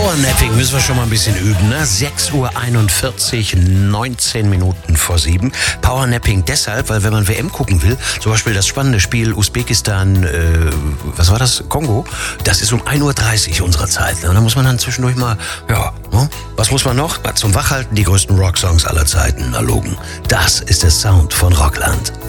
Powernapping müssen wir schon mal ein bisschen üben, ne? 6:41 Uhr, 19 Minuten vor 7. Powernapping deshalb, weil wenn man WM gucken will, zum Beispiel das spannende Spiel Usbekistan, was war das? Kongo, das ist um 1:30 Uhr unserer Zeit. Ne? Da muss man dann zwischendurch mal, ja, ne? Was muss man noch? Zum Wachhalten die größten Rocksongs aller Zeiten, na logen. Das ist der Sound von Rockland.